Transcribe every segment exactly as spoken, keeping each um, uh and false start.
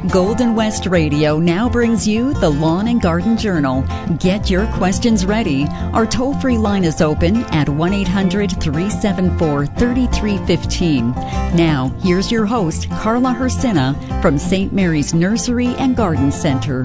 Golden West Radio now brings you the Lawn and Garden Journal. Get your questions ready. Our toll-free line is open at one eight hundred, three seven four, three three one five. Now, here's your host, Carla Hersina from Saint Mary's Nursery and Garden Center.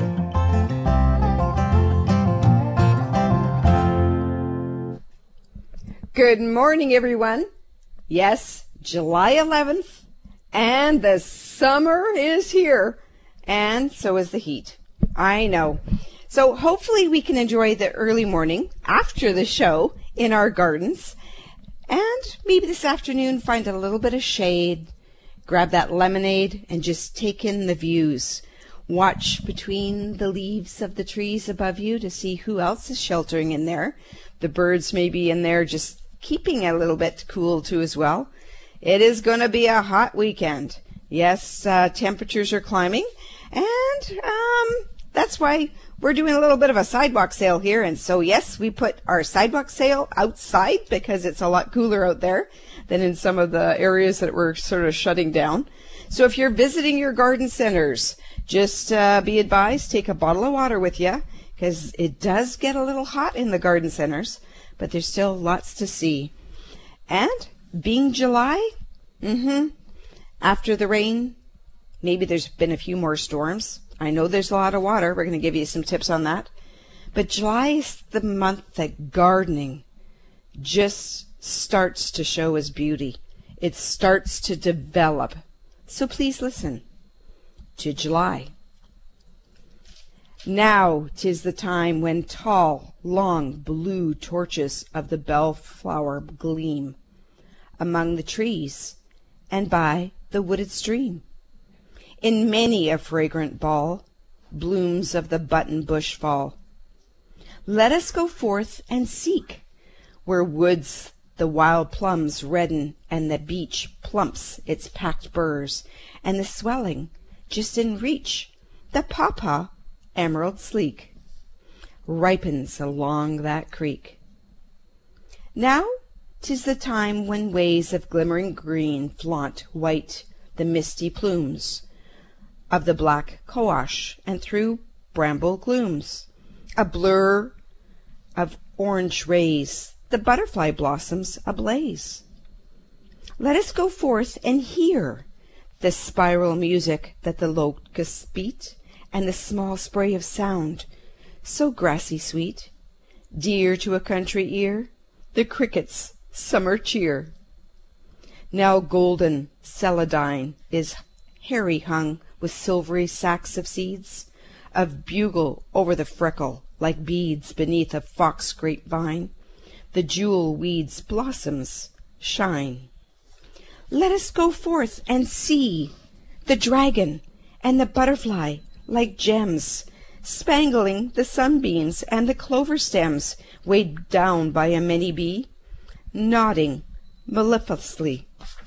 Good morning, everyone. Yes, July eleventh, and the summer is here, and so is the heat. I know. So hopefully we can enjoy the early morning after the show in our gardens, and maybe this afternoon find a little bit of shade, grab that lemonade, and just take in the views. Watch between the leaves of the trees above you to see who else is sheltering in there. The birds may be in there just keeping a little bit cool too as well. It is going to be a hot weekend. Yes, uh, temperatures are climbing, and um, that's why we're doing a little bit of a sidewalk sale here. And so, yes, we put our sidewalk sale outside because it's a lot cooler out there than in some of the areas that we're sort of shutting down. So if you're visiting your garden centers, just uh, be advised, take a bottle of water with you, because it does get a little hot in the garden centers, but there's still lots to see. And being July, mm-hmm, after the rain, maybe there's been a few more storms. I know there's a lot of water. We're going to give you some tips on that. But July is the month that gardening just starts to show its beauty. It starts to develop. So please listen to July. Now 'tis the time when tall, long, blue torches of the bellflower gleam among the trees and by the wooded stream. In many a fragrant ball, blooms of the button bush fall. Let us go forth and seek, where woods the wild plums redden, and the beech plumps its packed burrs, and the swelling, just in reach, the pawpaw, emerald sleek, ripens along that creek. Now 'tis the time when ways of glimmering green flaunt white the misty plumes of the black cohosh, and through bramble glooms, a blur of orange rays, the butterfly blossoms ablaze. Let us go forth and hear the spiral music that the locusts beat, and the small spray of sound, so grassy sweet, dear to a country ear, the cricket's summer cheer. Now golden celandine is hairy hung with silvery sacks of seeds, of bugle over the freckle, like beads beneath a fox grapevine, the jewel weed's blossoms shine. Let us go forth and see the dragon and the butterfly, like gems, spangling the sunbeams, and the clover stems, weighed down by a many bee, nodding mellifluously.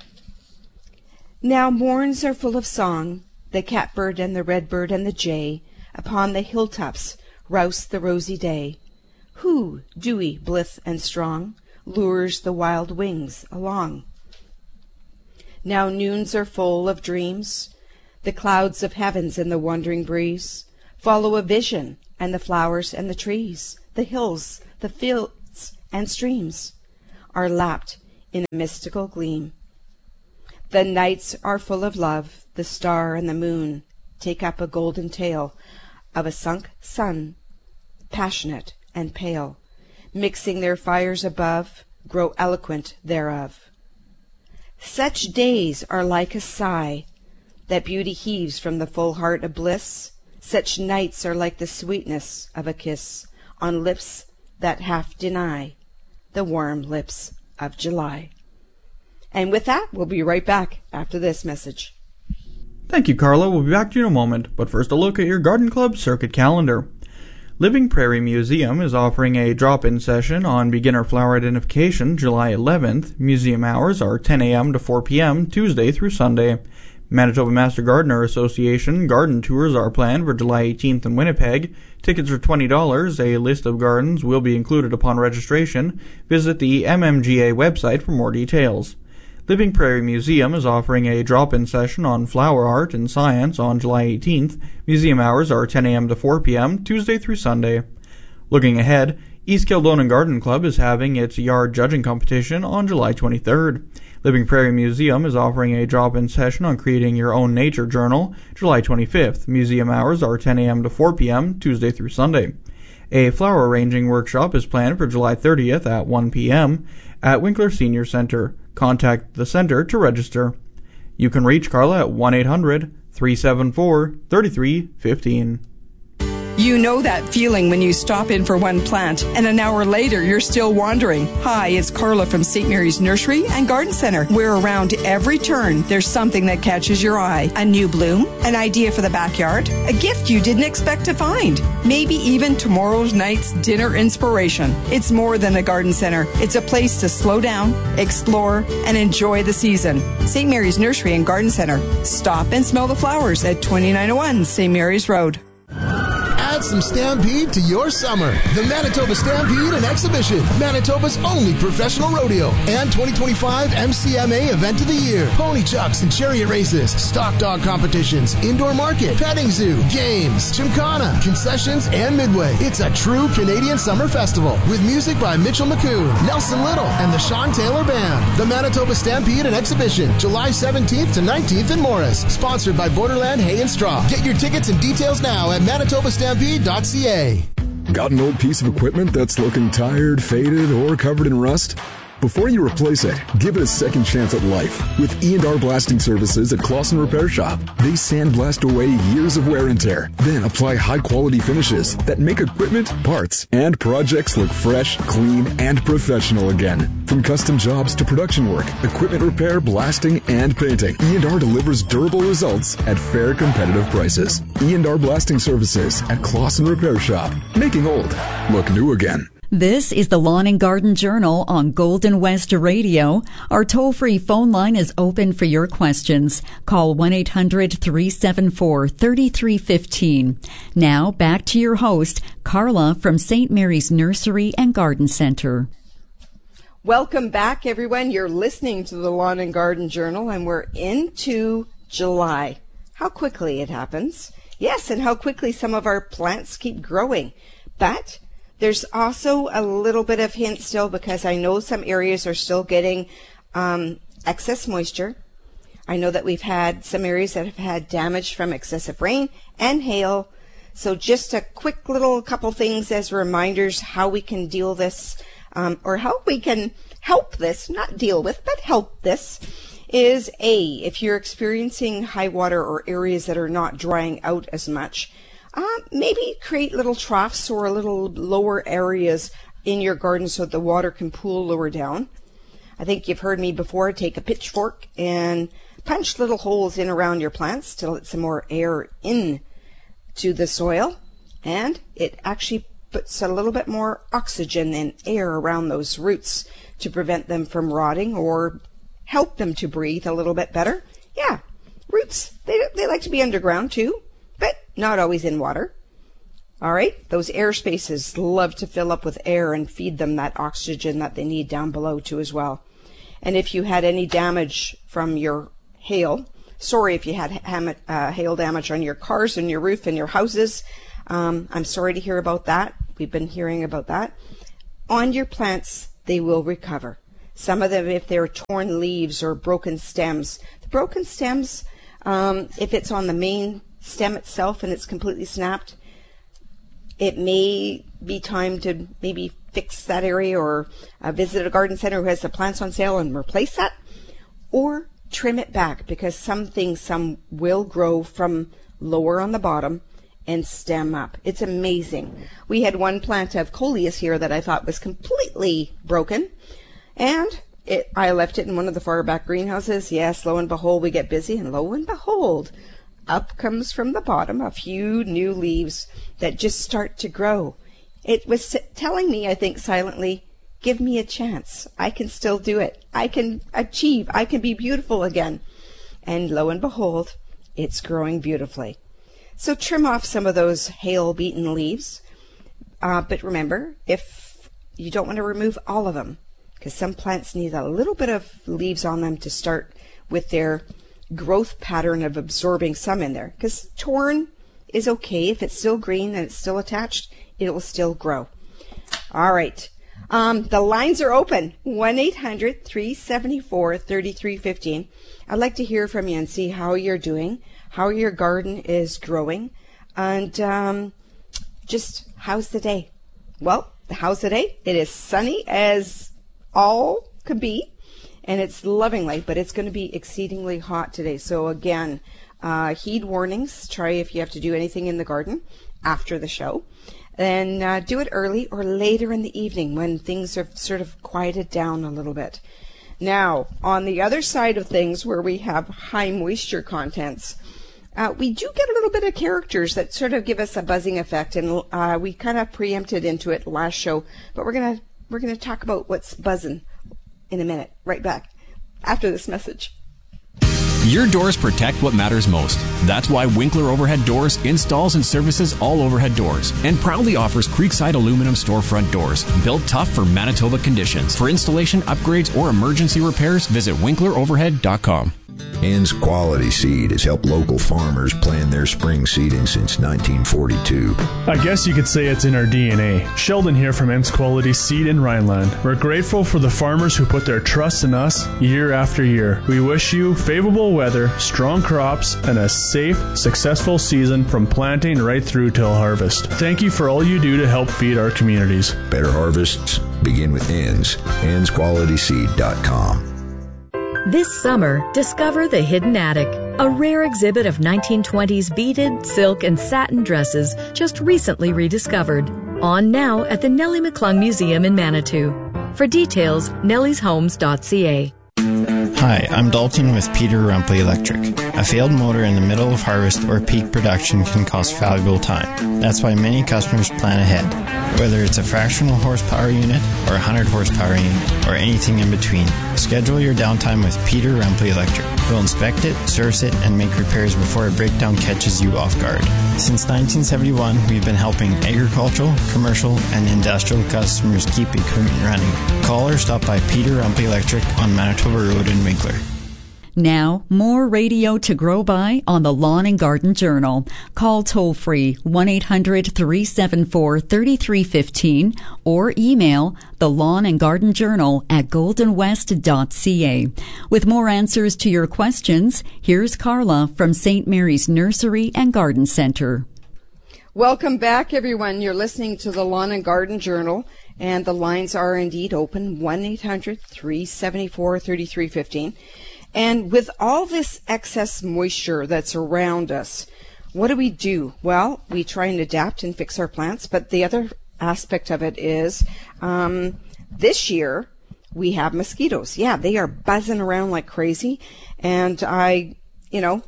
Now morns are full of song, the catbird and the redbird and the jay upon the hilltops rouse the rosy day, who, dewy, blithe, and strong, lures the wild wings along. Now noons are full of dreams, the clouds of heavens and the wandering breeze follow a vision, and the flowers and the trees, the hills, the fields, and streams are lapped in a mystical gleam. The nights are full of love, the star and the moon take up a golden tale of a sunk sun, passionate and pale, mixing their fires above, grow eloquent thereof. Such days are like a sigh that beauty heaves from the full heart of bliss. Such nights are like the sweetness of a kiss on lips that half deny the warm lips of July. And with that, we'll be right back after this message. Thank you, Carla. We'll be back to you in a moment, but first a look at your Garden Club Circuit calendar. Living Prairie Museum is offering a drop-in session on beginner flower identification July eleventh. Museum hours are ten a.m. to four p.m. Tuesday through Sunday. Manitoba Master Gardener Association garden tours are planned for July eighteenth in Winnipeg. Tickets are twenty dollars. A list of gardens will be included upon registration. Visit the M M G A website for more details. Living Prairie Museum is offering a drop-in session on flower art and science on July eighteenth. Museum hours are ten a.m. to four p.m., Tuesday through Sunday. Looking ahead, East Kildonan Garden Club is having its yard judging competition on July twenty-third. Living Prairie Museum is offering a drop-in session on creating your own nature journal, July twenty-fifth. Museum hours are ten a.m. to four p.m., Tuesday through Sunday. A flower arranging workshop is planned for July thirtieth at one p.m. at Winkler Senior Center. Contact the center to register. You can reach Carla at one eight hundred, three seven four, three three one five. You know that feeling when you stop in for one plant and an hour later you're still wandering. Hi, it's Carla from Saint Mary's Nursery and Garden Center, where around every turn there's something that catches your eye. A new bloom, an idea for the backyard, a gift you didn't expect to find, maybe even tomorrow's night's dinner inspiration. It's more than a garden center. It's a place to slow down, explore, and enjoy the season. Saint Mary's Nursery and Garden Center. Stop and smell the flowers at twenty-nine oh one Saint Mary's Road. Add some Stampede to your summer. The Manitoba Stampede and Exhibition, Manitoba's only professional rodeo and twenty twenty-five M C M A Event of the Year. Pony chucks and chariot races, stock dog competitions, indoor market, petting zoo, games, gymkhana, concessions, and midway. It's a true Canadian summer festival with music by Mitchell McCoon, Nelson Little, and the Sean Taylor Band. The Manitoba Stampede and Exhibition, July seventeenth to nineteenth in Morris. Sponsored by Borderland Hay and Straw. Get your tickets and details now at manitoba stampede dot c a. Got an old piece of equipment that's looking tired, faded, or covered in rust? Before you replace it, give it a second chance at life with E and R Blasting Services at Clausen Repair Shop. They sandblast away years of wear and tear, then apply high-quality finishes that make equipment, parts, and projects look fresh, clean, and professional again. From custom jobs to production work, equipment repair, blasting, and painting, E and R delivers durable results at fair, competitive prices. E and R Blasting Services at Clausen Repair Shop, making old look new again. This is the Lawn and Garden Journal on Golden West Radio. Our toll-free phone line is open for your questions. Call one eight hundred, three seven four, three three one five. Now, back to your host, Carla from Saint Mary's Nursery and Garden Center. Welcome back, everyone. You're listening to the Lawn and Garden Journal, and we're into July. How quickly it happens. Yes, and how quickly some of our plants keep growing. But there's also a little bit of hint still, because I know some areas are still getting um, excess moisture. I know that we've had some areas that have had damage from excessive rain and hail. So just a quick little couple things as reminders how we can deal this, um, or how we can help this, not deal with, but help this, is A, if you're experiencing high water or areas that are not drying out as much, Uh, maybe create little troughs or little lower areas in your garden so the water can pool lower down. I think you've heard me before take a pitchfork and punch little holes in around your plants to let some more air in to the soil, and it actually puts a little bit more oxygen and air around those roots to prevent them from rotting or help them to breathe a little bit better. Yeah, roots, they, they like to be underground too, but not always in water. All right, those air spaces love to fill up with air and feed them that oxygen that they need down below too as well. And if you had any damage from your hail, sorry if you had ham- uh, hail damage on your cars and your roof and your houses, um, I'm sorry to hear about that. We've been hearing about that. On your plants, they will recover. Some of them, if they're torn leaves or broken stems, the broken stems, um, if it's on the main stem itself and it's completely snapped, it may be time to maybe fix that area or uh, visit a garden center who has the plants on sale and replace that, or trim it back, because some things some will grow from lower on the bottom and stem up. It's amazing. We had one plant of coleus here that I thought was completely broken, and it, I left it in one of the far back greenhouses. Yes, lo and behold, we get busy, and lo and behold, up comes from the bottom a few new leaves that just start to grow. It was telling me, I think silently, give me a chance. I can still do it. I can achieve. I can be beautiful again. And lo and behold, it's growing beautifully. So trim off some of those hail-beaten leaves. Uh, but remember, if you don't want to remove all of them, because some plants need a little bit of leaves on them to start with their growth pattern of absorbing some in there. Because torn is okay. If it's still green and it's still attached, it will still grow. All right. Um, the lines are open. one eight hundred, three seven four, three three one five. I'd like to hear from you and see how you're doing, how your garden is growing, and um, just how's the day? Well, how's the day? It is sunny as all could be, and it's lovingly, but it's going to be exceedingly hot today. So again, uh, heed warnings. Try if you have to do anything in the garden after the show. And uh, do it early or later in the evening when things are sort of quieted down a little bit. Now, on the other side of things where we have high moisture contents, uh, we do get a little bit of characters that sort of give us a buzzing effect, and uh, we kind of preempted into it last show. But we're gonna we're gonna talk about what's buzzing in a minute. Right back after this message. Your doors protect what matters most. That's why Winkler Overhead Doors installs and services all overhead doors and proudly offers Creekside aluminum storefront doors, built tough for Manitoba conditions. For installation, upgrades, or emergency repairs, visit winkler overhead dot com. Ann's Quality Seed has helped local farmers plan their spring seeding since nineteen forty-two. I guess you could say it's in our D N A. Sheldon here from Ann's Quality Seed in Rhineland. We're grateful for the farmers who put their trust in us year after year. We wish you favorable weather, strong crops, and a safe, successful season from planting right through till harvest. Thank you for all you do to help feed our communities. Better harvests begin with Ann's. anns quality seed dot com. This summer, discover the Hidden Attic, a rare exhibit of nineteen twenties beaded, silk, and satin dresses just recently rediscovered. On now at the Nellie McClung Museum in Manitou. For details, nellies homes dot c a. Hi, I'm Dalton with Peter Rumpley Electric. A failed motor in the middle of harvest or peak production can cost valuable time. That's why many customers plan ahead. Whether it's a fractional horsepower unit or a one hundred horsepower unit or anything in between, schedule your downtime with Peter Rumpley Electric. We'll inspect it, service it, and make repairs before a breakdown catches you off guard. Since nineteen seventy-one, we've been helping agricultural, commercial, and industrial customers keep equipment running. Call or stop by Peter Rumpley Electric on Manitoba Road in Winkler. Now, more radio to grow by on the Lawn and Garden Journal. Call toll-free one eight hundred, three seven four, three three one five or email the Lawn and Garden Journal at golden west dot c a. With more answers to your questions, here's Carla from Saint Mary's Nursery and Garden Center. Welcome back, everyone. You're listening to the Lawn and Garden Journal, and the lines are indeed open, one eight hundred, three seven four, three three one five. And with all this excess moisture that's around us, what do we do? Well, we try and adapt and fix our plants, but the other aspect of it is um, this year we have mosquitoes. Yeah, they are buzzing around like crazy. And I, you know,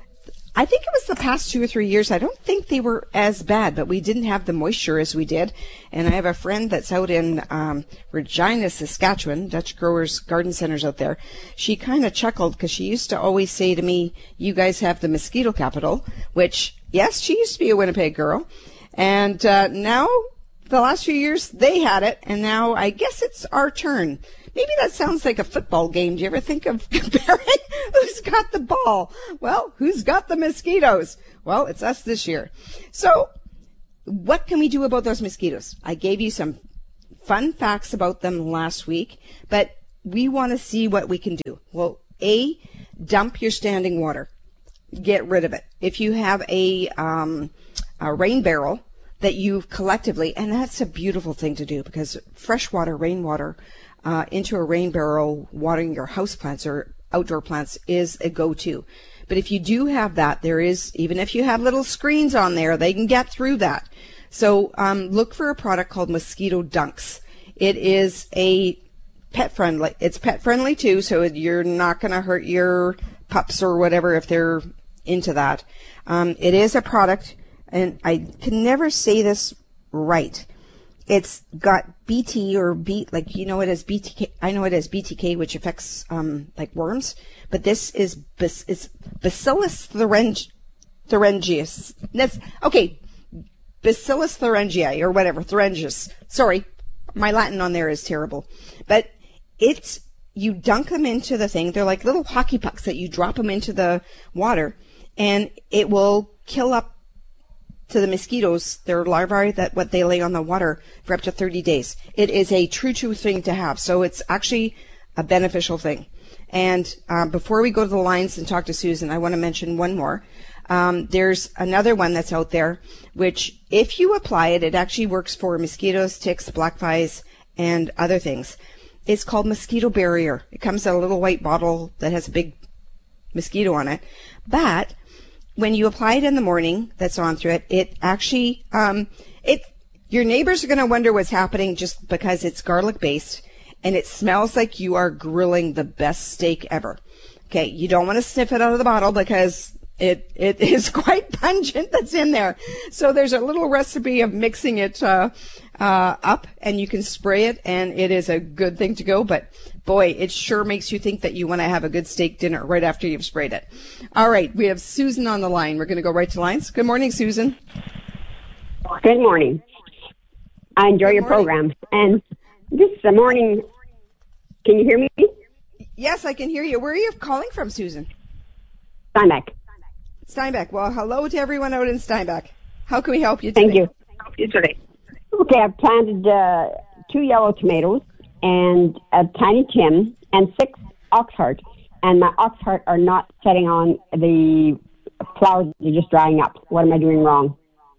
I think it was the past two or three years. I don't think they were as bad, but we didn't have the moisture as we did. And I have a friend that's out in um, Regina, Saskatchewan, Dutch Growers Garden Centers out there. She kind of chuckled because she used to always say to me, you guys have the mosquito capital, which, yes, she used to be a Winnipeg girl. And uh, now, the last few years, they had it. And now I guess it's our turn. Maybe that sounds like a football game. Do you ever think of comparing who's got the ball? Well, who's got the mosquitoes? Well, it's us this year. So what can we do about those mosquitoes? I gave you some fun facts about them last week, but we want to see what we can do. Well, A, dump your standing water. Get rid of it. If you have a, um, a rain barrel that you've collectively, and that's a beautiful thing to do because freshwater, rainwater, Uh, into a rain barrel watering your house plants or outdoor plants is a go-to. But if you do have that, there is, even if you have little screens on there, they can get through that. So um, look for a product called Mosquito Dunks. It is a pet-friendly. It's pet-friendly too, so you're not going to hurt your pups or whatever if they're into that. Um, it is a product, and I can never say this right. It's got B T or B, like, you know it as B T K, I know it as B T K, which affects, um, like worms, but this is, it's Bacillus thuringi, thuringius. That's, okay, Bacillus thuringii or whatever, thuringius. Sorry, my Latin on there is terrible. But it's, you dunk them into the thing. They're like little hockey pucks that you drop them into the water, and it will kill up to the mosquitoes, their larvae, that what they lay on the water for up to thirty days. It is a true, true thing to have. So it's actually a beneficial thing. And um, before we go to the lines and talk to Susan, I want to mention one more. Um, there's another one that's out there, which if you apply it, it actually works for mosquitoes, ticks, black flies, and other things. It's called Mosquito Barrier. It comes in a little white bottle that has a big mosquito on it. But when you apply it in the morning, that's on through it, it actually, um, it, your neighbors are going to wonder what's happening just because it's garlic based and it smells like you are grilling the best steak ever. Okay. You don't want to sniff it out of the bottle because it, it is quite pungent that's in there. So there's a little recipe of mixing it, uh, uh, up, and you can spray it, and it is a good thing to go. But boy, it sure makes you think that you want to have a good steak dinner right after you've sprayed it. All right, we have Susan on the line. We're going to go right to lines. Good morning, Susan. Good morning. I enjoy Good your morning. program. And this is the morning. Can you hear me? Yes, I can hear you. Where are you calling from, Susan? Steinbeck. Steinbeck. Well, hello to everyone out in Steinbeck. How can we help you today? Thank you. Help you today. Okay, I've planted uh, two yellow tomatoes and a tiny Tim and six oxheart. And my oxheart are not setting on the flowers. They're just drying up. What am I doing wrong?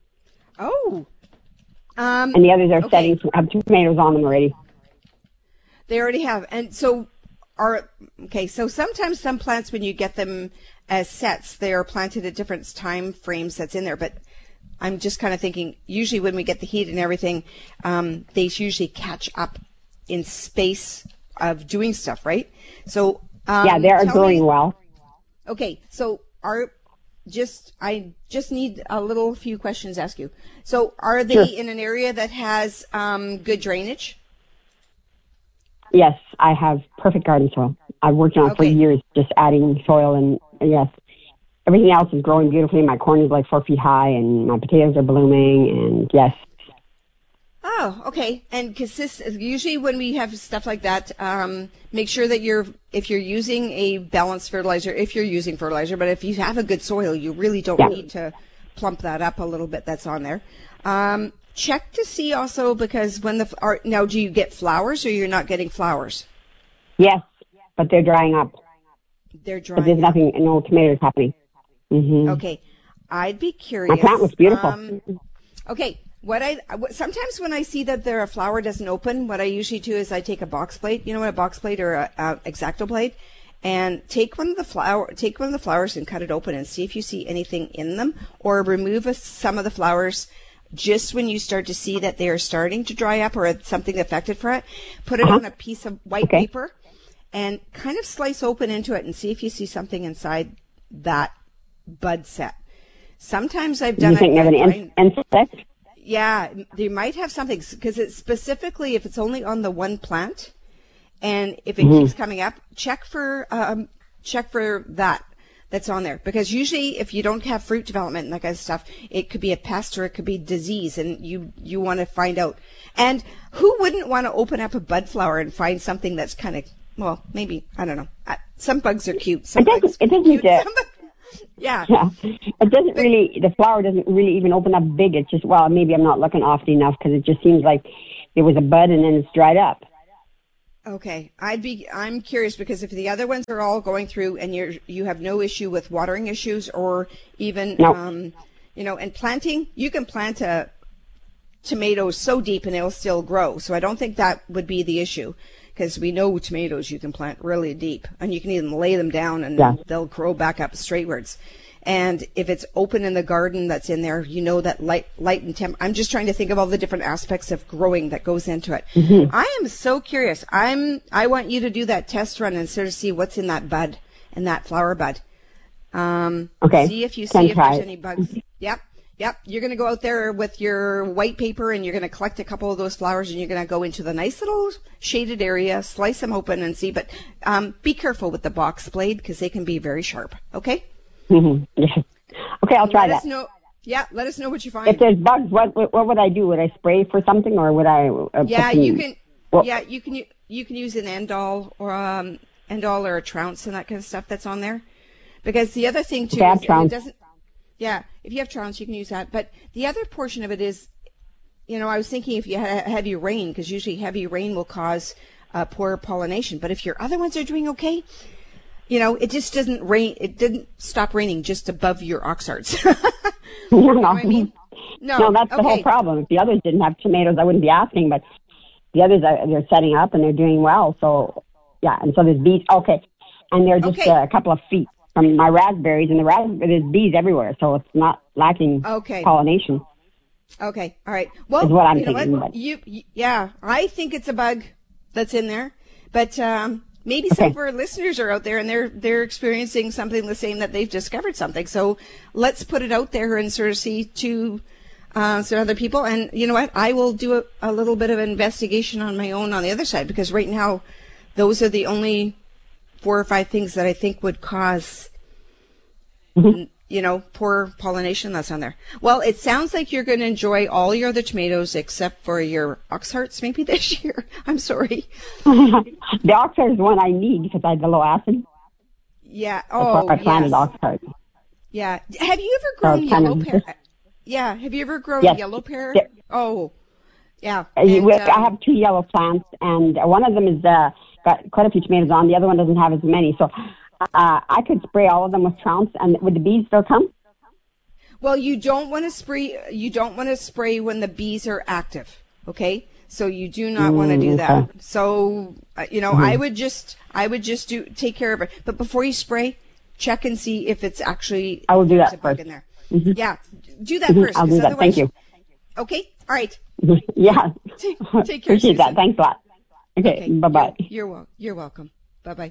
Oh. Um, and the others are okay. setting. I have tomatoes on them already. They already have. And so are, okay, so sometimes some plants, when you get them as sets, they are planted at different time frames that's in there. But I'm just kind of thinking, usually when we get the heat and everything, um, they usually catch up in space of doing stuff, right? So, um, yeah, they are growing me, well. Okay, so are just, I just need a little few questions to ask you. So are they Sure. in an area that has um, good drainage? Yes, I have perfect garden soil. I've worked on it Okay. for years, just adding soil, and yes, everything else is growing beautifully. My corn is like four feet high, and my potatoes are blooming, and yes. Oh, okay. And consist, usually when we have stuff like that, um, make sure that you're, if you're using a balanced fertilizer, if you're using fertilizer, but if you have a good soil, you really don't Yeah. need to plump that up a little bit that's on there. Um, check to see also, because when the, are, now do you get flowers or you're not getting flowers? Yes, but they're drying up. They're But drying there's up. nothing, no tomatoes happening. Mm-hmm. Okay. I'd be curious. My plant looks beautiful. Um, okay. What I what, sometimes when I see that there a flower doesn't open, what I usually do is I take a box plate, you know what, a box plate or a, a X-Acto plate, and take one of the flower take one of the flowers and cut it open and see if you see anything in them, or remove a, some of the flowers just when you start to see that they are starting to dry up or something affected for it. Put it Uh-huh. on a piece of white Okay. paper and kind of slice open into it and see if you see something inside that bud set. Sometimes I've done You think it. you have an and in- insect? Yeah, they might have something because it's specifically if it's only on the one plant, and if it Mhm. keeps coming up, check for um, check for that that's on there, because usually if you don't have fruit development and that kind of stuff, it could be a pest or it could be disease, and you you want to find out. And who wouldn't want to open up a bud flower and find something that's kind of, well, maybe I don't know. Uh, Some bugs are cute. Some It doesn't, bugs it doesn't cute. uh, Some bug- yeah. Yeah, it doesn't really, the flower doesn't really even open up big. It's just, well, maybe I'm not looking often enough because it just seems like there was a bud and then it's dried up. Okay, I'd be. I'm curious because if the other ones are all going through and you're you have no issue with watering issues or even No. um, you know, and planting, you can plant a tomatoes so deep and it'll still grow. So I don't think that would be the issue, because we know tomatoes you can plant really deep and you can even lay them down and Yeah. they'll grow back up straightwards. And if it's open in the garden that's in there, you know that light, light and temp. I'm just trying to think of all the different aspects of growing that goes into it. Mhm. I am so curious. I'm. I want you to do that test run and sort of see what's in that bud, in that flower bud. Um, Okay. See if you Can see if try there's it. any bugs. Yep. Yep. You're going to go out there with your white paper and you're going to collect a couple of those flowers and you're going to go into the nice little shaded area, slice them open and see. But um, be careful with the box blade because they can be very sharp. Okay. Mhm. Yeah. Okay, I'll try let that. us know. Yeah, let us know what you find. If there's bugs, what what what would I do? Would I spray for something, or would I? Uh, Yeah, put some, you can. Well, yeah, you can. u- you can use an Endol or um, Endol or a Trounce and that kind of stuff that's on there. Because the other thing too is it doesn't. Yeah, if you have Trounce, you can use that. But the other portion of it is, you know, I was thinking if you had heavy rain, because usually heavy rain will cause uh, poor pollination. But if your other ones are doing okay, you know, it just doesn't rain. It didn't stop raining just above your oxhearts. No, you know what I mean? No, no, that's the okay. whole problem. If the others didn't have tomatoes, I wouldn't be asking, but the others, are, they're setting up and they're doing well. So, yeah, and so there's bees. Okay, and they're just okay. uh, a couple of feet from my raspberries, and the raspberries, there's bees everywhere, so it's not lacking okay. pollination. Okay, all right. Well, is what I'm you know thinking. what? But... You, you, yeah, I think it's a bug that's in there, but um, maybe some okay. of our listeners are out there and they're they're experiencing something the same, that they've discovered something. So let's put it out there and sort of see to uh, some other people. And you know what? I will do a, a little bit of investigation on my own on the other side, because right now those are the only four or five things that I think would cause, mm-hmm. you know, poor pollination that's on there. Well, it sounds like you're going to enjoy all your other tomatoes except for your oxhearts maybe this year. I'm sorry. The oxheart is one I need because I have the low acid. Yeah. Oh, I planted yes. oxheart. Yeah. Have you ever grown so yellow of pear? Yeah. Have you ever grown yes. yellow pear? Yeah. Oh, yeah. And, and, I um, have two yellow plants, and one of them is uh, got quite a few tomatoes on. The other one doesn't have as many. So uh, I could spray all of them with Trounce, and would the bees still come? Well, you don't want to spray. You don't want to spray when the bees are active. Okay, so you do not mm, want to do okay. that. So uh, you know, mm-hmm. I would just, I would just do take care of it. But before you spray, check and see if it's actually. I will do that a bug first. in there. Mm-hmm. Yeah, do that mm-hmm. first. I'll do that. Thank you. Okay. All right. Yeah. Take, take care. Appreciate Susan. that. Thanks a lot. Okay. okay. Bye bye. You're, you're wel- You're welcome. Bye bye.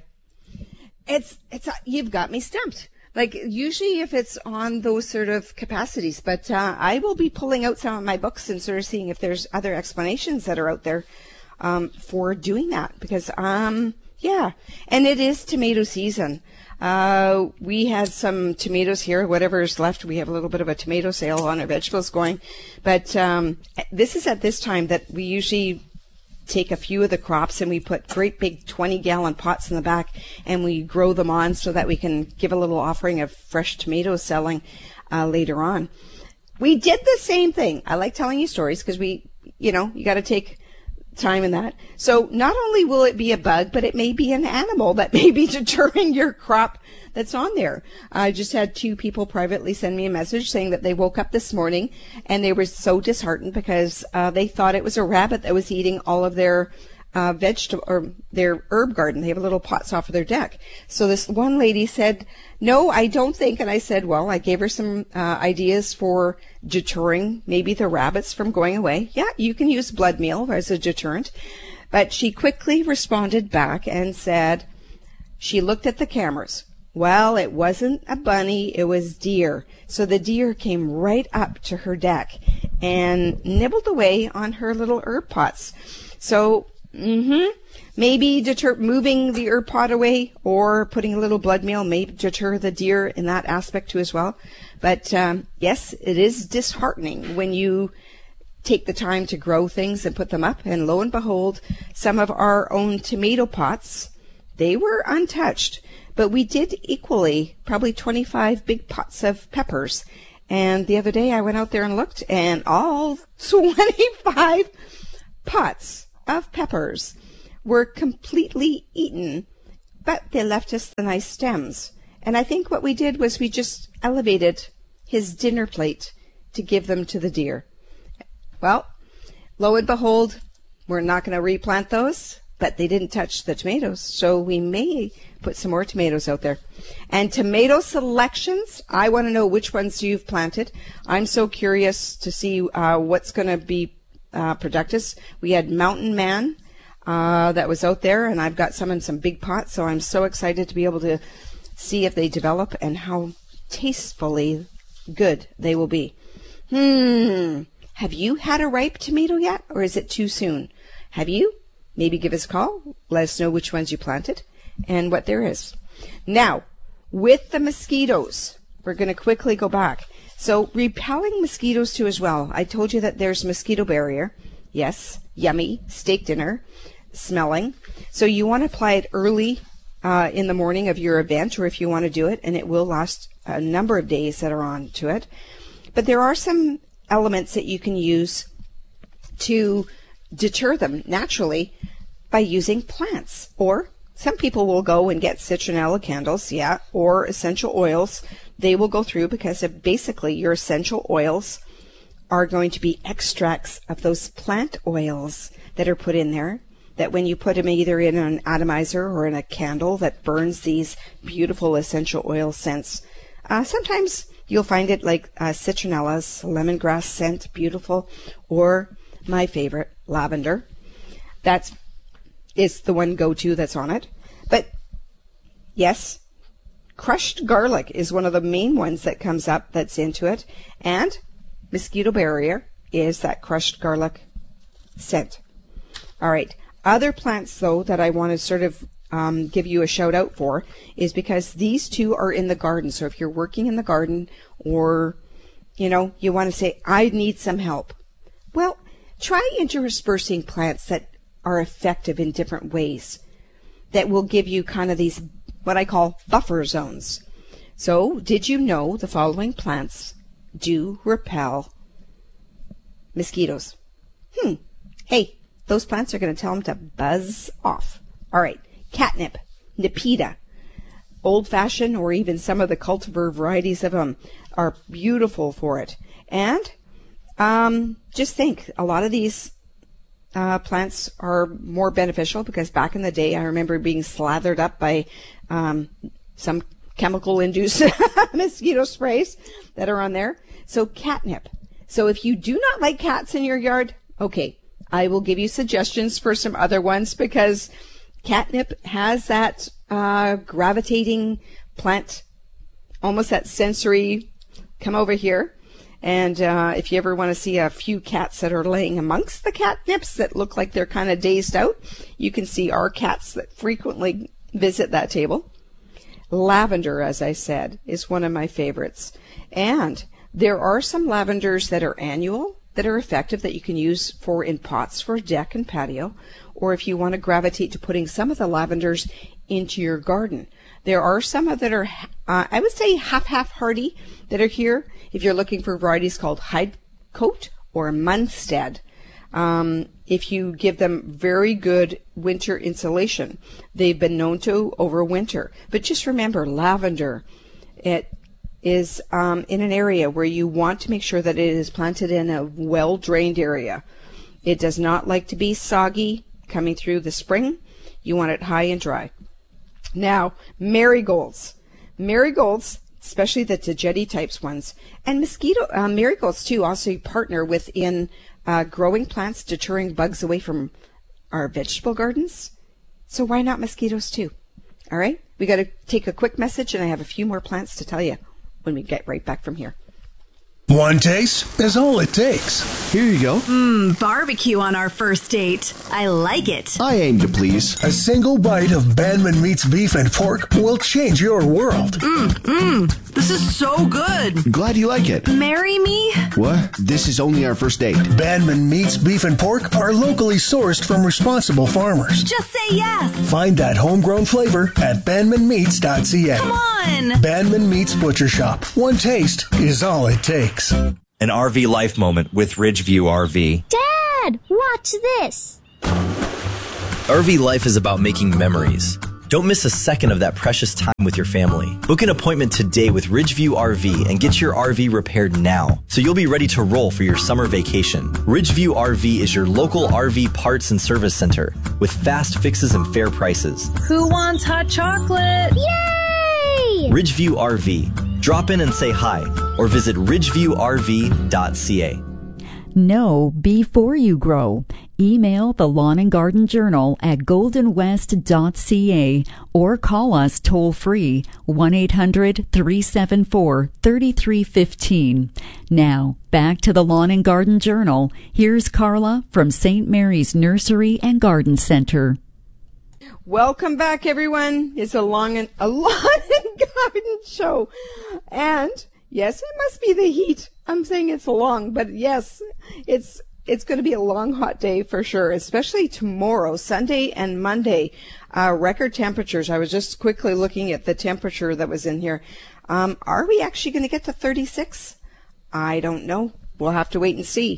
It's it's uh, you've got me stumped. Like usually if it's on those sort of capacities, but uh, I will be pulling out some of my books and sort of seeing if there's other explanations that are out there um, for doing that, because um yeah, and it is tomato season. Uh, we had some tomatoes here, whatever's left. We have a little bit of a tomato sale on our vegetables going, but um, this is at this time that we usually take a few of the crops and we put great big twenty gallon pots in the back and we grow them on so that we can give a little offering of fresh tomatoes selling uh, later on. We did the same thing. I like telling you stories because we, you know, you got to take time in that. So not only will it be a bug, but it may be an animal that may be deterring your crop that's on there. I just had two people privately send me a message saying that they woke up this morning and they were so disheartened because uh, they thought it was a rabbit that was eating all of their uh, vegetable or their herb garden. They have little pots off of their deck. So this one lady said, "No, I don't think." And I said, well, I gave her some uh, ideas for deterring maybe the rabbits from going away. Yeah, you can use blood meal as a deterrent. But she quickly responded back and said she looked at the cameras. Well, it wasn't a bunny, it was deer. So the deer came right up to her deck and nibbled away on her little herb pots. So, mm-hmm, maybe deter moving the herb pot away or putting a little blood meal may deter the deer in that aspect too as well. But um, yes, it is disheartening when you take the time to grow things and put them up. And lo and behold, some of our own tomato pots, they were untouched. But we did equally, probably twenty-five big pots of peppers. And the other day I went out there and looked, and all twenty-five pots of peppers were completely eaten, but they left us the nice stems. And I think what we did was we just elevated his dinner plate to give them to the deer. Well, lo and behold, we're not going to replant those, but they didn't touch the tomatoes, so we may put some more tomatoes out there. And tomato selections, I want to know which ones you've planted. I'm so curious to see uh, what's going to be uh, productive. We had Mountain Man uh, that was out there, and I've got some in some big pots, so I'm so excited to be able to see if they develop and how tastefully good they will be. Hmm. Have you had a ripe tomato yet, or is it too soon? Have you? Maybe give us a call. Let us know which ones you planted and what there is. Now, with the mosquitoes, we're going to quickly go back. So, repelling mosquitoes too as well. I told you that there's mosquito barrier. Yes, yummy, steak dinner. smelling. So you want to apply it early uh, in the morning of your event, or if you want to do it, and it will last a number of days that are on to it. But there are some elements that you can use to deter them naturally by using plants. Or some people will go and get citronella candles, yeah, or essential oils. They will go through because of basically your essential oils are going to be extracts of those plant oils that are put in there, that when you put them either in an atomizer or in a candle that burns these beautiful essential oil scents. Uh, sometimes you'll find it like uh, citronella's lemongrass scent, beautiful, or my favorite, lavender. That's is the one go-to that's on it. But yes, crushed garlic is one of the main ones that comes up that's into it, and mosquito barrier is that crushed garlic scent. All right. Other plants, though, that I want to sort of um, give you a shout out for is because these two are in the garden. So if you're working in the garden, or, you know, you want to say, I need some help. Well, try interspersing plants that are effective in different ways that will give you kind of these, what I call buffer zones. So did you know the following plants do repel mosquitoes? Hmm. Hey, those plants are going to tell them to buzz off. All right. Catnip, Nepeta, old-fashioned, or even some of the cultivar varieties of them are beautiful for it. And um, just think, a lot of these uh, plants are more beneficial because back in the day, I remember being slathered up by um, some chemical-induced mosquito sprays that are on there. So catnip. So if you do not like cats in your yard, okay, I will give you suggestions for some other ones because catnip has that uh, gravitating plant, almost that sensory, come over here. And uh, if you ever want to see a few cats that are laying amongst the catnips that look like they're kind of dazed out, you can see our cats that frequently visit that table. Lavender, as I said, is one of my favorites. And there are some lavenders that are annual that are effective that you can use for in pots for deck and patio, or if you want to gravitate to putting some of the lavenders into your garden. There are some that are, uh, I would say, half-half hardy that are here. If you're looking for varieties called Hidecoat or Munstead, um, if you give them very good winter insulation, they've been known to overwinter. But just remember, lavender, it is um, in an area where you want to make sure that it is planted in a well-drained area. It does not like to be soggy coming through the spring. You want it high and dry. Now, marigolds. Marigolds, especially the Tagetti types ones, and mosquito uh, marigolds too, also partner within uh, growing plants, deterring bugs away from our vegetable gardens. So why not mosquitoes too? All right, we got to take a quick message, and I have a few more plants to tell you when we get right back from here. One taste is all it takes. Here you go. Mmm, barbecue on our first date. I like it. I aim to please. A single bite of Banman Meats beef and pork will change your world. Mmm, mmm. This is so good. Glad you like it. Marry me? What? This is only our first date. Banman Meats beef and pork are locally sourced from responsible farmers. Just say yes. Find that homegrown flavor at banman meats dot c a. Come on. Banman Meats Butcher Shop. One taste is all it takes. An R V life moment with Ridgeview R V. Dad, watch this. R V life is about making memories. Don't miss a second of that precious time with your family. Book an appointment today with Ridgeview R V and get your R V repaired now, so you'll be ready to roll for your summer vacation. Ridgeview R V is your local R V parts and service center with fast fixes and fair prices. Who wants hot chocolate? Yay! Ridgeview R V. Drop in and say hi, or visit ridgeview r v dot c a. Know before you grow. Email the Lawn and Garden Journal at golden west dot c a or call us toll free one eight hundred three seven four three three one five. Now, back to the Lawn and Garden Journal. Here's Carla from Saint Mary's Nursery and Garden Center. Welcome back, everyone. It's a long and a lawn and garden show, and yes, it must be the heat. I'm saying it's long, but yes, it's it's going to be a long, hot day for sure, especially tomorrow, Sunday and Monday. Uh, record temperatures. I was just quickly looking at the temperature that was in here. Um, are we actually going to get to thirty-six? I don't know. We'll have to wait and see.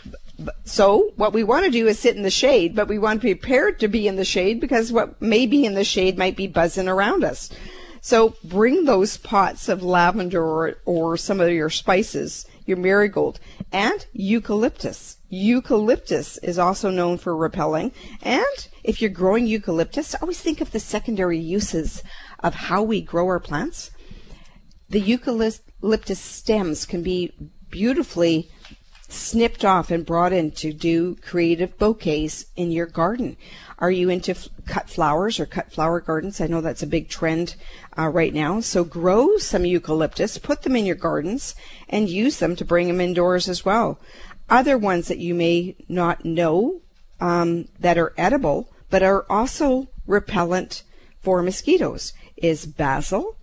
So what we want to do is sit in the shade, but we want to be prepared to be in the shade because what may be in the shade might be buzzing around us. So bring those pots of lavender or, or some of your spices, your marigold, and eucalyptus. Eucalyptus is also known for repelling. And if you're growing eucalyptus, always think of the secondary uses of how we grow our plants. The eucalyptus stems can be beautifully snipped off and brought in to do creative bouquets in your garden. Are you into f- cut flowers or cut flower gardens? I know that's a big trend uh, right now. So grow some eucalyptus, put them in your gardens, and use them to bring them indoors as well. Other ones that you may not know um, that are edible, but are also repellent for mosquitoes, is basil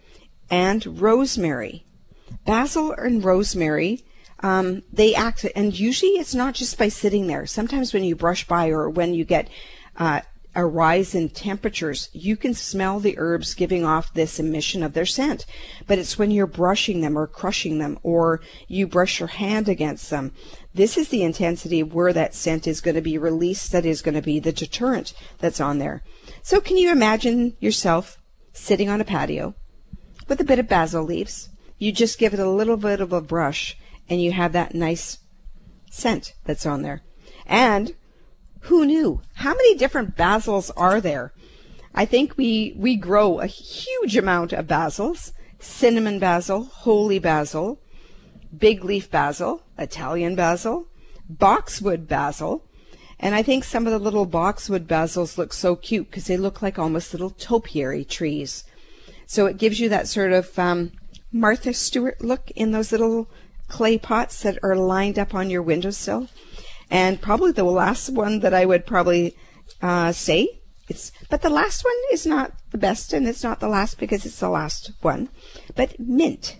and rosemary. Basil and rosemary, um, they act, and usually it's not just by sitting there. Sometimes when you brush by or when you get uh, a rise in temperatures, you can smell the herbs giving off this emission of their scent. But it's when you're brushing them or crushing them or you brush your hand against them. This is the intensity of where that scent is going to be released. That is going to be the deterrent that's on there. So can you imagine yourself sitting on a patio with a bit of basil leaves? You just give it a little bit of a brush and you have that nice scent that's on there. And who knew? How many different basils are there? I think we, we grow a huge amount of basils. Cinnamon basil, holy basil, big leaf basil, Italian basil, boxwood basil. And I think some of the little boxwood basils look so cute because they look like almost little topiary trees. So it gives you that sort of um, Martha Stewart look in those little clay pots that are lined up on your windowsill. And probably the last one that I would probably uh, say, it's, but the last one is not the best, and it's not the last because it's the last one, but mint.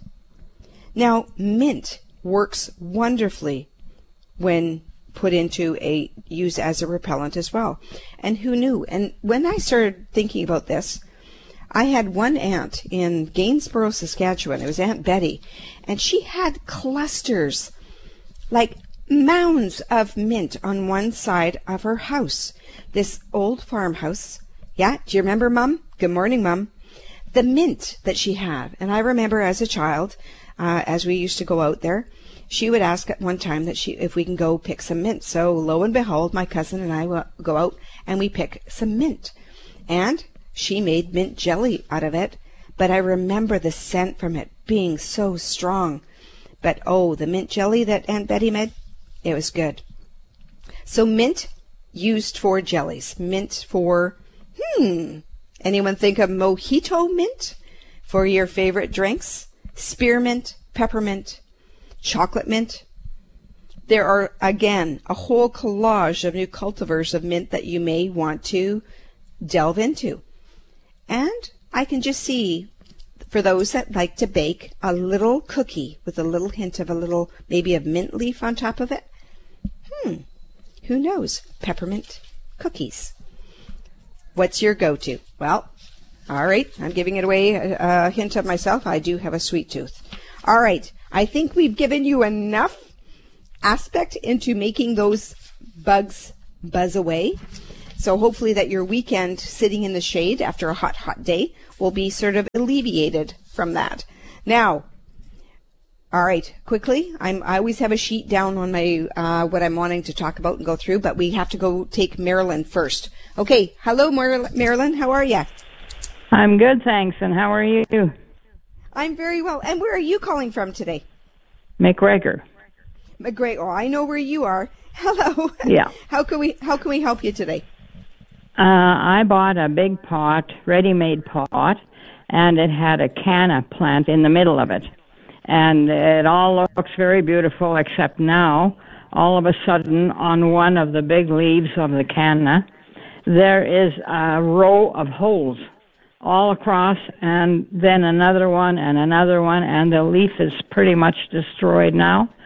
Now, mint works wonderfully when put into a, used as a repellent as well. And who knew? And when I started thinking about this, I had one aunt in Gainsborough, Saskatchewan. It was Aunt Betty, and she had clusters, like mounds of mint on one side of her house. This old farmhouse. Yeah, do you remember, Mum? Good morning, Mum. The mint that she had. And I remember as a child, uh, as we used to go out there, she would ask at one time that she, if we can go pick some mint. So lo and behold, my cousin and I will go out and we pick some mint. And she made mint jelly out of it. But I remember the scent from it being so strong. But oh, the mint jelly that Aunt Betty made, it was good. So mint used for jellies. Mint for, hmm, anyone think of mojito mint for your favorite drinks? Spearmint, peppermint, chocolate mint. There are, again, a whole collage of new cultivars of mint that you may want to delve into. And I can just see, for those that like to bake, a little cookie with a little hint of a little, maybe a mint leaf on top of it. Hmm, who knows? Peppermint cookies. What's your go-to? Well, all right, I'm giving it away, a, a hint of myself. I do have a sweet tooth. All right, I think we've given you enough aspect into making those bugs buzz away. So hopefully that your weekend sitting in the shade after a hot, hot day will be sort of alleviated from that. Now, all right, quickly, I'm, I always have a sheet down on my uh, what I'm wanting to talk about and go through, but we have to go take Marilyn first. Okay, hello, Mar- Marilyn. How are you? I'm good, thanks. And how are you? I'm very well. And where are you calling from today? McGregor. McGregor. Oh, I know where you are. Hello. Yeah. How can we How can we help you today? Uh, I bought a big pot, ready-made pot, and it had a canna plant in the middle of it. And it all looks very beautiful, except now, all of a sudden, on one of the big leaves of the canna, there is a row of holes all across, and then another one and another one, and the leaf is pretty much destroyed now.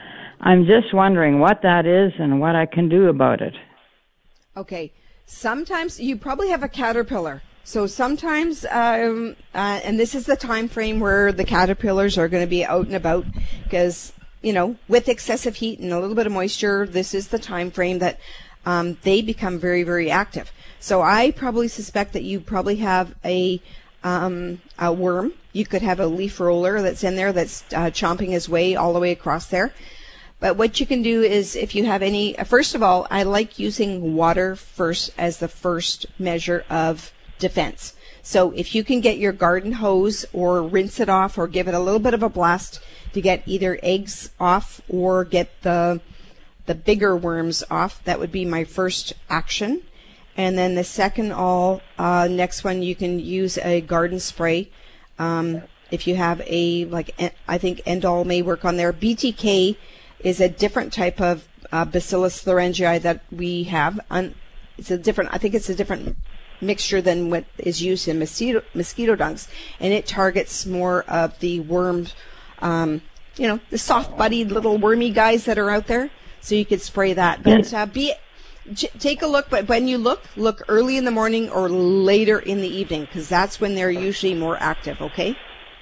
I'm just wondering what that is and what I can do about it. Okay. Sometimes you probably have a caterpillar. So sometimes, um, uh, and this is the time frame where the caterpillars are going to be out and about because, you know, with excessive heat and a little bit of moisture, this is the time frame that um, they become very, very active. So I probably suspect that you probably have a um, a worm. You could have a leaf roller that's in there that's uh, chomping his way all the way across there. But what you can do is if you have any, first of all, I like using water first as the first measure of defense. So if you can get your garden hose or rinse it off or give it a little bit of a blast to get either eggs off or get the the bigger worms off, that would be my first action. And then the second all, uh, next one, you can use a garden spray. Um, if you have a, like, I think Endol may work on there. B T K is a different type of uh, Bacillus thuringiae that we have. Un- it's a different, I think it's a different mixture than what is used in mosquito, mosquito dunks. And it targets more of the worms, um, you know, the soft-bodied little wormy guys that are out there. So you could spray that. But uh, be take a look, but when you look, look early in the morning or later in the evening, because that's when they're usually more active, okay?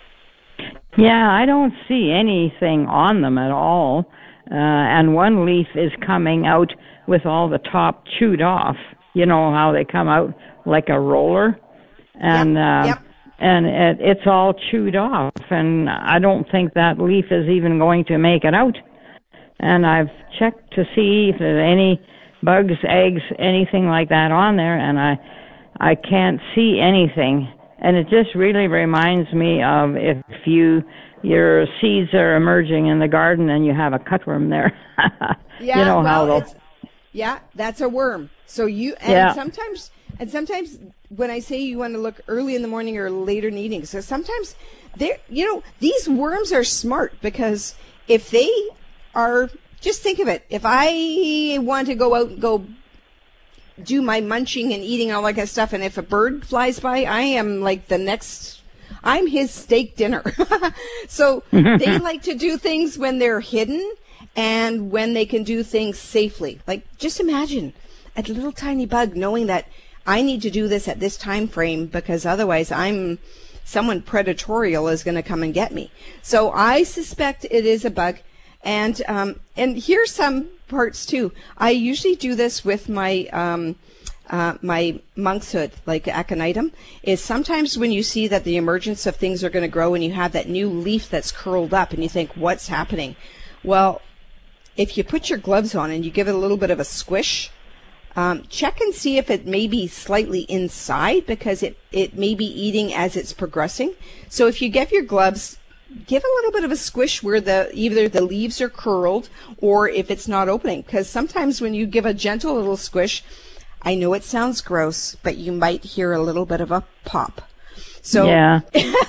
Yeah, I don't see anything on them at all. Uh, and one leaf is coming out with all the top chewed off. You know how they come out like a roller? And yep. Uh, Yep. and it, it's all chewed off. And I don't think that leaf is even going to make it out. And I've checked to see if there's any bugs, eggs, anything like that on there, and I I can't see anything. And it just really reminds me of if you your seeds are emerging in the garden and you have a cutworm there. Yeah, you know well, how they'll... it's, yeah, that's a worm. So you and Yeah. sometimes and sometimes when I say you want to look early in the morning or later in the evening, so sometimes they you know these worms are smart because if they are, just think of it. If I want to go out and go do my munching and eating and all that kind of stuff, and if a bird flies by, I am like the next, I'm his steak dinner. So they like to do things when they're hidden and when they can do things safely. Like, just imagine a little tiny bug knowing that I need to do this at this time frame because otherwise I'm, someone predatorial is going to come and get me. So I suspect it is a bug. And um, and here's some parts too. I usually do this with my um, uh, my monkshood, like aconitum. Is sometimes when you see that the emergence of things are going to grow, and you have that new leaf that's curled up, and you think, "What's happening?" Well, if you put your gloves on and you give it a little bit of a squish, um, check and see if it may be slightly inside because it it may be eating as it's progressing. So if you give your gloves, give a little bit of a squish where the either the leaves are curled or if it's not opening. Because sometimes when you give a gentle little squish, I know it sounds gross, but you might hear a little bit of a pop. So yeah.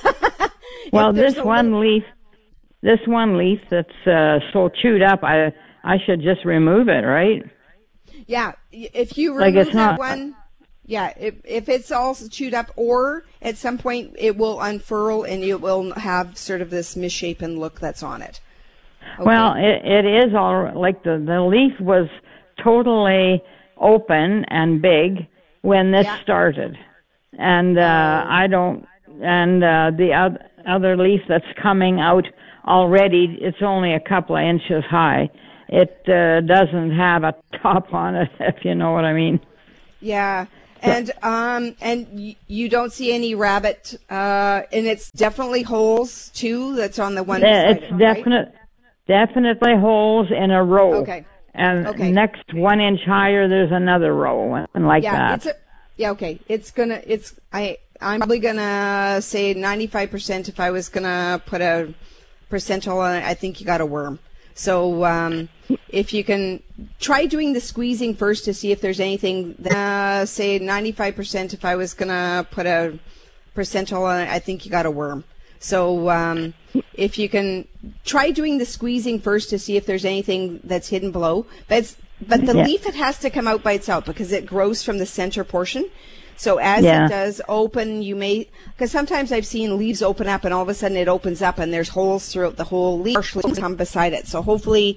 Well, this a one little... leaf, this one leaf that's uh, so chewed up, I I should just remove it, right? Yeah, if you Like remove it's that not- one. Yeah, if, if it's all chewed up, or at some point it will unfurl and it will have sort of this misshapen look that's on it. Okay. Well, it, it is all like the the leaf was totally open and big when this Yeah. started, and uh, I don't. And uh, the oth- other leaf that's coming out already, it's only a couple of inches high. It uh, doesn't have a top on it, if you know what I mean. Yeah. And um and y- you don't see any rabbit, uh, and it's definitely holes too. That's on the one Yeah, side. it's right? definite, definitely holes in a row. Okay. And Okay. next one inch higher, there's another row, and like yeah, that. It's a, yeah. Okay. It's gonna. It's I. I'm probably gonna say ninety-five percent. If I was gonna put a percentile on it, I think you got a worm. So um, if you can try doing the squeezing first to see if there's anything, uh, say ninety-five percent, if I was going to put a percentile on it, I think you got a worm. So um, if you can try doing the squeezing first to see if there's anything that's hidden below. But, it's, but the Yeah. leaf, it has to come out by itself because it grows from the center portion. So as Yeah. it does open, you may, because sometimes I've seen leaves open up and all of a sudden it opens up and there's holes throughout the whole leaf, partially come beside it. So hopefully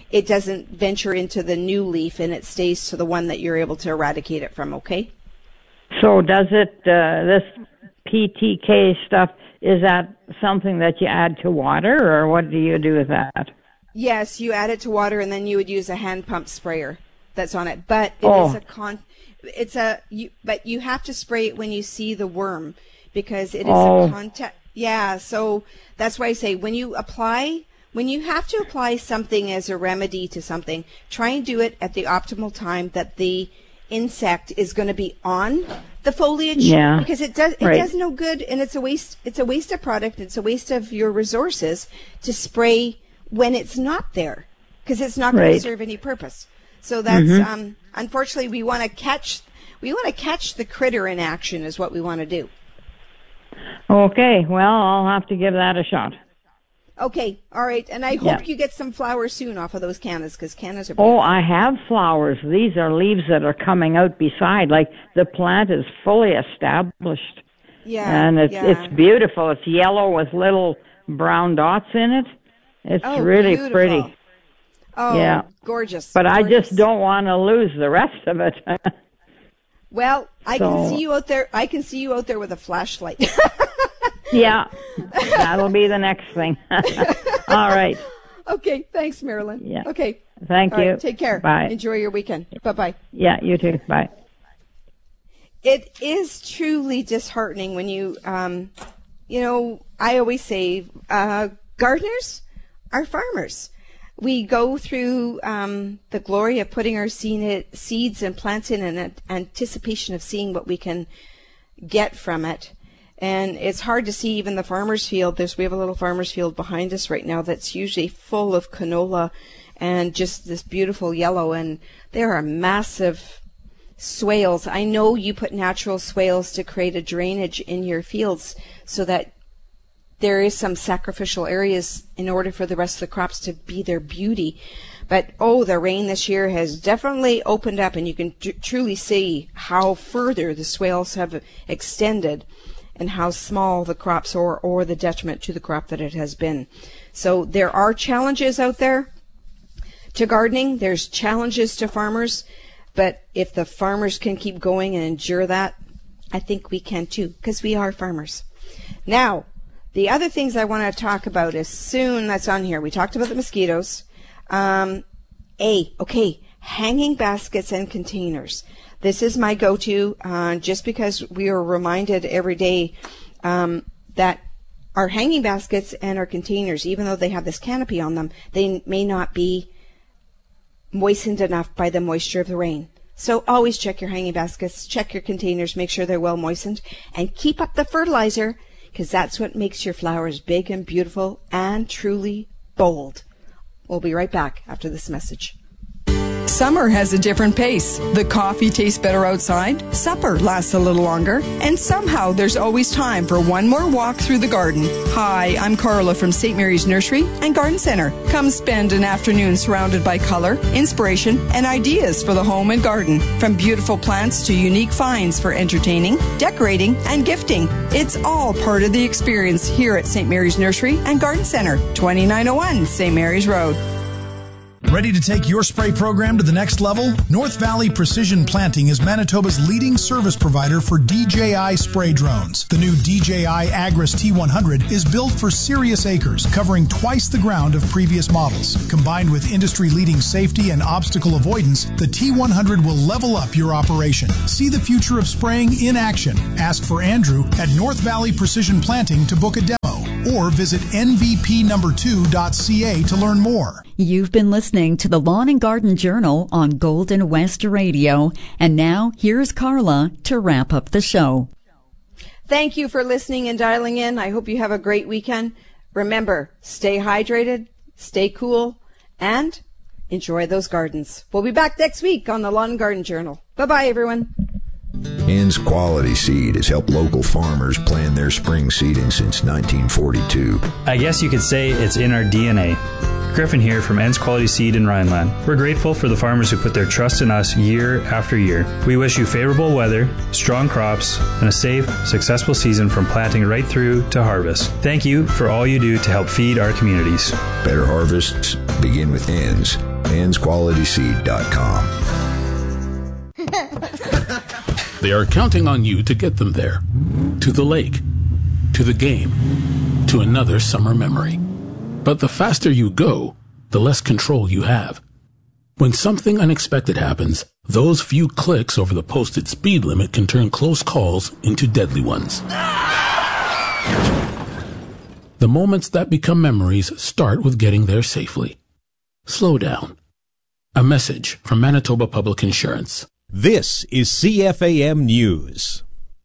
it doesn't venture into the new leaf and it stays to the one that you're able to eradicate it from, okay? So does it, uh, this P T K stuff, is that something that you add to water, or what do you do with that? Yes, you add it to water, and then you would use a hand pump sprayer that's on it. But it oh. is a con. It's a you, but you have to spray it when you see the worm, because it is oh. a contact. Yeah, so that's why I say when you apply, when you have to apply something as a remedy to something, try and do it at the optimal time that the insect is going to be on the foliage, yeah. because it does it right. does no good, and it's a waste. It's a waste of product. It's a waste of your resources to spray when it's not there, because it's not going right. to serve any purpose. So that's mm-hmm. um, unfortunately we want to catch we want to catch the critter in action is what we want to do. Okay, well, I'll have to give that a shot. Okay, all right, and I hope yeah. you get some flowers soon off of those cannas, because cannas are oh beautiful. I have flowers. These are leaves that are coming out beside, like the plant is fully established. Yeah, and it's yeah. it's beautiful. It's yellow with little brown dots in it. It's oh, really beautiful. pretty. Oh, yeah. gorgeous. But gorgeous. I just don't want to lose the rest of it. Well, I so, can see you out there. I can see you out there with a flashlight. yeah, that'll be the next thing. All right. Okay, thanks, Marilyn. Yeah. Okay. Thank All you. Right, take care. Bye. Enjoy your weekend. Bye-bye. Yeah, you too. Bye. It is truly disheartening when you, um, you know, I always say uh, gardeners are farmers. We go through um, the glory of putting our seeds and plants in an anticipation of seeing what we can get from it. And it's hard to see even the farmer's field. There's, we have a little farmer's field behind us right now that's usually full of canola and just this beautiful yellow. And there are massive swales. I know you put natural swales to create a drainage in your fields so that there is some sacrificial areas in order for the rest of the crops to be their beauty. But, oh, the rain this year has definitely opened up, and you can tr- truly see how further the swales have extended and how small the crops are, or the detriment to the crop that it has been. So there are challenges out there to gardening. There's challenges to farmers. But if the farmers can keep going and endure that, I think we can too, because we are farmers. Now, the other things I want to talk about is soon, that's on here. We talked about the mosquitoes. Um, A, okay, hanging baskets and containers. This is my go-to, uh, just because we are reminded every day um, that our hanging baskets and our containers, even though they have this canopy on them, they may not be moistened enough by the moisture of the rain. So always check your hanging baskets, check your containers, make sure they're well moistened, and keep up the fertilizer, because that's what makes your flowers big and beautiful and truly bold. We'll be right back after this message. Summer has a different pace. The coffee tastes better outside, supper lasts a little longer, and somehow there's always time for one more walk through the garden. Hi, I'm Carla from Saint Mary's Nursery and Garden Center. Come spend an afternoon surrounded by color, inspiration, and ideas for the home and garden. From beautiful plants to unique finds for entertaining, decorating, and gifting. It's all part of the experience here at Saint Mary's Nursery and Garden Center, twenty-nine oh one Saint Mary's Road. Ready to take your spray program to the next level? North Valley Precision Planting is Manitoba's leading service provider for D J I spray drones. The new D J I Agris T one hundred is built for serious acres, covering twice the ground of previous models. Combined with industry-leading safety and obstacle avoidance, the T one hundred will level up your operation. See the future of spraying in action. Ask for Andrew at North Valley Precision Planting to book a demo, or visit N V P number two dot C A to learn more. You've been listening to the Lawn and Garden Journal on Golden West Radio. And now, here's Carla to wrap up the show. Thank you for listening and dialing in. I hope you have a great weekend. Remember, stay hydrated, stay cool, and enjoy those gardens. We'll be back next week on the Lawn and Garden Journal. Bye-bye, everyone. Ann's Quality Seed has helped local farmers plan their spring seeding since nineteen forty-two. I guess you could say it's in our D N A. Griffin here from Ends Quality Seed in Rhineland. We're grateful for the farmers who put their trust in us year after year. We wish you favorable weather, strong crops, and a safe, successful season from planting right through to harvest. Thank you for all you do to help feed our communities. Better harvests begin with Ends. ends quality seed dot com. They are counting on you to get them there. To the lake. To the game. To another summer memory. But the faster you go, the less control you have. When something unexpected happens, those few clicks over the posted speed limit can turn close calls into deadly ones. The moments that become memories start with getting there safely. Slow down. A message from Manitoba Public Insurance. This is C F A M News.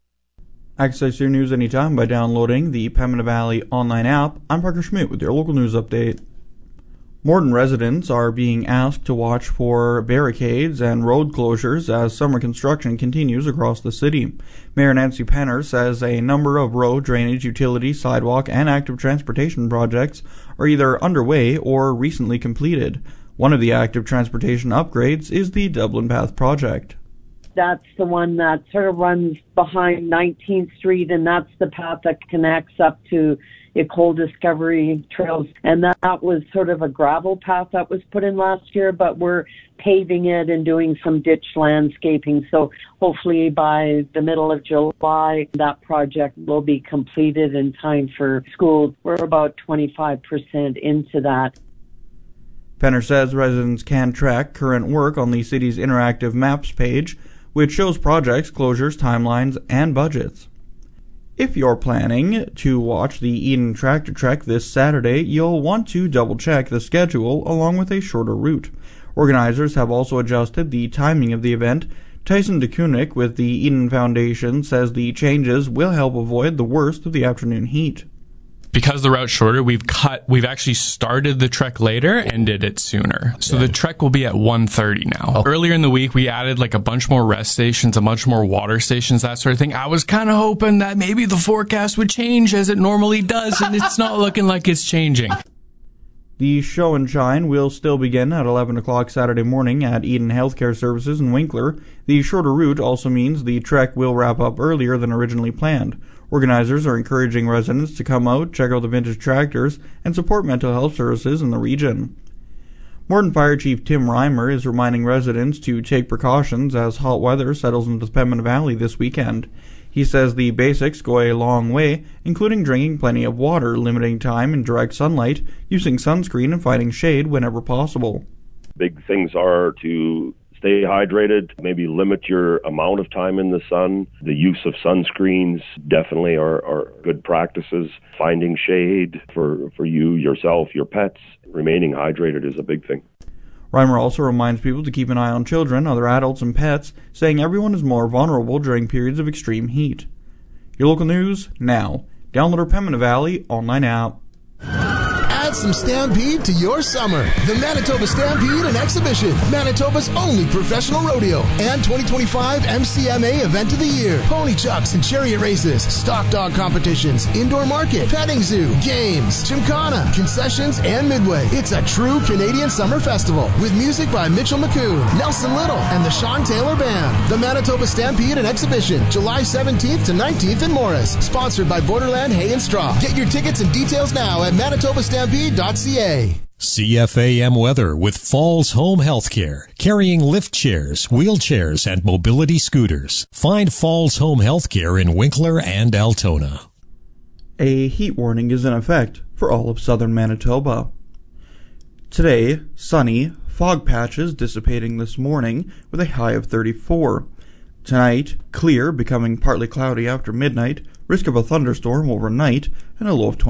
Access your news anytime by downloading the Pembina Valley online app. I'm Parker Schmidt with your local news update. Morton residents are being asked to watch for barricades and road closures as summer construction continues across the city. Mayor Nancy Penner says a number of road, drainage, utility, sidewalk, and active transportation projects are either underway or recently completed. One of the active transportation upgrades is the Dublin Path project. That's the one that sort of runs behind nineteenth Street, and that's the path that connects up to Ecole Discovery Trails. And that was sort of a gravel path that was put in last year, but we're paving it and doing some ditch landscaping. So hopefully by the middle of July, that project will be completed in time for school. We're about twenty-five percent into that. Penner says residents can track current work on the city's interactive maps page, which shows projects, closures, timelines, and budgets. If you're planning to watch the Eden Tractor Trek this Saturday, you'll want to double-check the schedule along with a shorter route. Organizers have also adjusted the timing of the event. Tyson DeKunik with the Eden Foundation says the changes will help avoid the worst of the afternoon heat. Because the route's shorter, we've cut, we've actually started the trek later and did it sooner. So the trek will be at one thirty now. Oh. Earlier in the week, we added like a bunch more rest stations, a bunch more water stations, that sort of thing. I was kind of hoping that maybe the forecast would change as it normally does, and it's not looking like it's changing. The show and shine will still begin at eleven o'clock Saturday morning at Eden Healthcare Services in Winkler. The shorter route also means the trek will wrap up earlier than originally planned. Organizers are encouraging residents to come out, check out the vintage tractors, and support mental health services in the region. Morton Fire Chief Tim Reimer is reminding residents to take precautions as hot weather settles into the Pembina Valley this weekend. He says the basics go a long way, including drinking plenty of water, limiting time in direct sunlight, using sunscreen, and finding shade whenever possible. Big things are to stay hydrated, maybe limit your amount of time in the sun. The use of sunscreens definitely are, are good practices. Finding shade for, for you, yourself, your pets. Remaining hydrated is a big thing. Reimer also reminds people to keep an eye on children, other adults, and pets, saying everyone is more vulnerable during periods of extreme heat. Your local news now. Download our Pembina Valley online app. Add some Stampede to your summer. The Manitoba Stampede and Exhibition, Manitoba's only professional rodeo and twenty twenty-five M C M A Event of the Year. Pony chucks and chariot races, stock dog competitions, indoor market, petting zoo, games, gymkhana, concessions, and midway. It's a true Canadian summer festival with music by Mitchell McCoon, Nelson Little, and the Sean Taylor Band. The Manitoba Stampede and Exhibition, July seventeenth to nineteenth in Morris. Sponsored by Borderland Hay and Straw. Get your tickets and details now at manitoba stampede dot c a. C F A M weather with Falls Home Healthcare, carrying lift chairs, wheelchairs, and mobility scooters. Find Falls Home Healthcare in Winkler and Altona. A heat warning is in effect for all of southern Manitoba. Today, sunny, fog patches dissipating this morning with a high of thirty-four. Tonight, clear, becoming partly cloudy after midnight, risk of a thunderstorm overnight, and a low of twenty.